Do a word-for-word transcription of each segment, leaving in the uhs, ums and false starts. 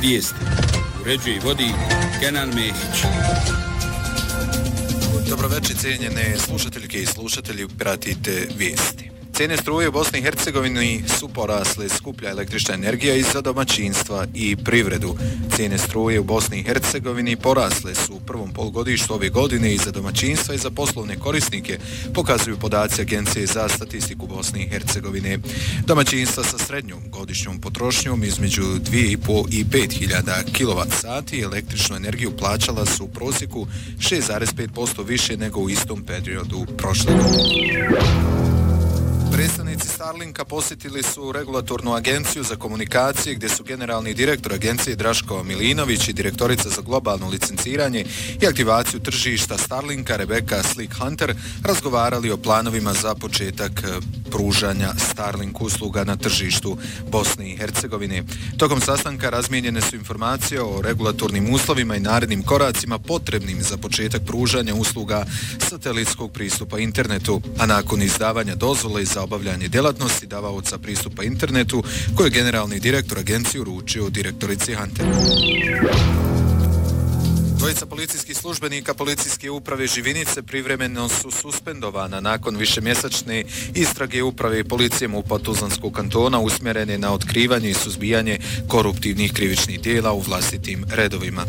Vijesti. Uređuje i vodi Kenan Mehić. Dobroveče, cijenjene slušateljke i slušatelji, pratite vijesti. Cijene struje u Bosni i Hercegovini su porasle, skuplja električna energija i za domaćinstva i privredu. Cijene struje u Bosni i Hercegovini porasle su u prvom polugodištu ove godine i za domaćinstva i za poslovne korisnike, pokazuju podaci Agencije za statistiku Bosne i Hercegovine. Domaćinstva sa srednjom godišnjom potrošnjom između dvije i po i pet hiljada kilovat sati električnu energiju plaćala su u prosjeku šest zarez pet posto više nego u istom periodu prošle godine. Predstavnici Starlinka posjetili su regulatornu agenciju za komunikacije gdje su generalni direktor agencije Draško Milinović i direktorica za globalno licenciranje i aktivaciju tržišta Starlinka Rebeka Slick-Hunter razgovarali o planovima za početak pružanja Starlink usluga na tržištu Bosne i Hercegovine. Tokom sastanka razmijenjene su informacije o regulatornim uslovima i narednim koracima potrebnim za početak pružanja usluga satelitskog pristupa internetu, a nakon izdavanja dozvole za obavljanje djelatnosti davaoca pristupa internetu, koje je generalni direktor agencije uručio direktorici Hunter. Dvojica policijskih službenika policijske uprave Živinice privremeno su suspendovana nakon višemjesečne istrage uprave policije MUP-a Tuzlanskog kantona usmjerene na otkrivanje i suzbijanje koruptivnih krivičnih djela u vlastitim redovima.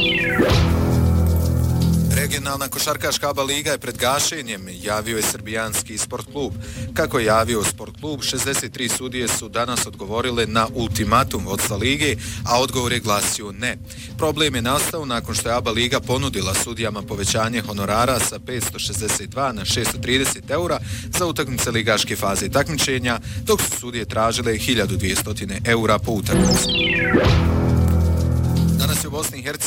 Regionalna košarkaška A B A liga je pred gašenjem, javio je srbijanski sport klub. Kako je javio sport klub, šezdeset tri sudije su danas odgovorile na ultimatum vodstva lige, a odgovor je glasio ne. Problem je nastao nakon što je A B A liga ponudila sudijama povećanje honorara sa petsto šezdeset dva na šesto trideset eura za utakmice ligaške faze takmičenja, dok su sudije tražile hiljadu dvjesto eura po utakmici. Danas je u Bosni i Hercegovini